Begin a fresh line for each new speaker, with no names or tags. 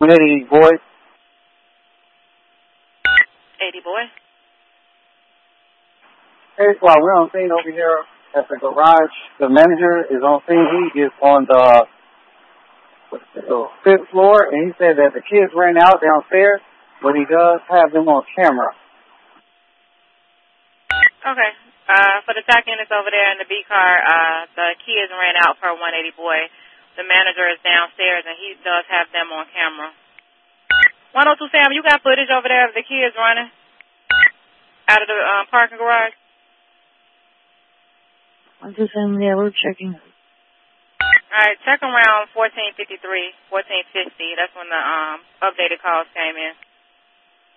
180 boy.
80 boy.
Hey, well, we're on scene over here at the garage. The manager is on scene. He is on the 5th floor, and he said that the kids ran out downstairs, but he does have them on camera.
Okay. For the TAC units over there in the B car, the kids ran out for 180 boy. The manager is downstairs, and he does have them on camera. 102 Sam, you got footage over there of the kids running out of the parking garage?
102 Sam, yeah, we're checking.
All right, check around 1453, 1450. That's when the updated calls came in.